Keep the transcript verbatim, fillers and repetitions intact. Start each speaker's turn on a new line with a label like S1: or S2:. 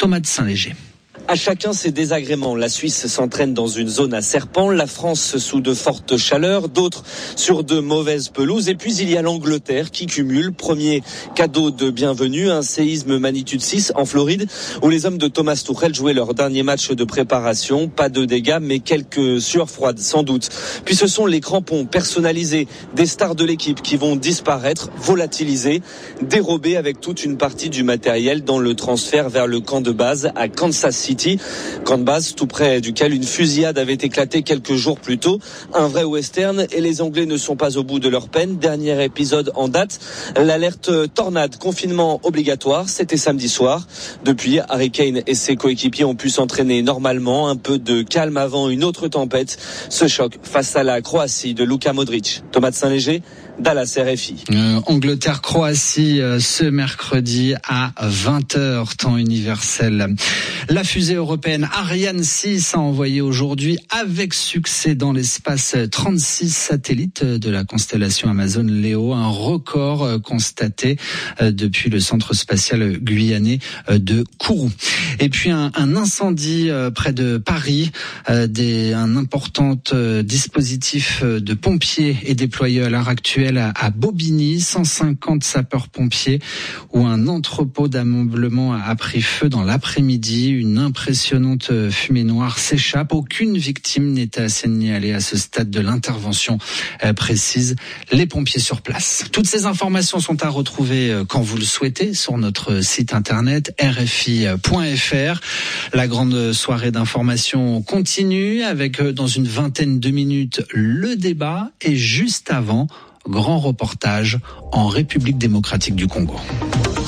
S1: Thomas de Saint-Léger.
S2: À chacun ses désagréments. La Suisse s'entraîne dans une zone à serpents, la France sous de fortes chaleurs, d'autres sur de mauvaises pelouses. Et puis il y a l'Angleterre qui cumule. Premier cadeau de bienvenue, un séisme magnitude six en Floride, où les hommes de Thomas Tuchel jouaient leur dernier match de préparation. Pas de dégâts, mais quelques sueurs froides sans doute. Puis ce sont les crampons personnalisés des stars de l'équipe qui vont disparaître, volatilisés, dérobés avec toute une partie du matériel dans le transfert vers le camp de base à Kansas City. Camp de base tout près duquel une fusillade avait éclaté quelques jours plus tôt. Un vrai western, et les Anglais ne sont pas au bout de leur peine. Dernier épisode en date, l'alerte tornade, confinement obligatoire, c'était samedi soir. Depuis, Harry Kane et ses coéquipiers ont pu s'entraîner normalement. Un peu de calme avant une autre tempête. Ce choc face à la Croatie de Luka Modric. Thomas de Saint-Léger, Dallas, R F I.
S1: Euh, Angleterre-Croatie euh, ce mercredi à vingt heures, temps universel. La fusée européenne Ariane six a envoyé aujourd'hui avec succès dans l'espace trente-six satellites de la constellation Amazon Leo, un record euh, constaté euh, depuis le centre spatial guyanais euh, de Kourou. Et puis un, un incendie euh, près de Paris, euh, des, un important euh, dispositif euh, de pompiers est déployé à l'heure actuelle à Bobigny, cent cinquante sapeurs-pompiers, où un entrepôt d'ameublement a pris feu dans l'après-midi. Une impressionnante fumée noire s'échappe. Aucune victime n'est signalée à ce stade de l'intervention, précise les pompiers sur place. Toutes ces informations sont à retrouver quand vous le souhaitez sur notre site internet r f i point f r. La grande soirée d'information continue avec, dans une vingtaine de minutes, le débat, et juste avant, grand reportage en République démocratique du Congo.